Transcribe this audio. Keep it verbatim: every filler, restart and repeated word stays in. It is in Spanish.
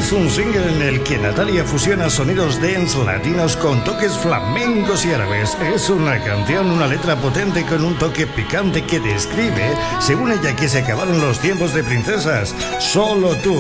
es un single en el que Natalia fusiona sonidos dance latinos con toques flamencos y árabes. Es una canción, una letra potente con un toque picante que describe, según ella, que se acabaron los tiempos de princesas. Solo tú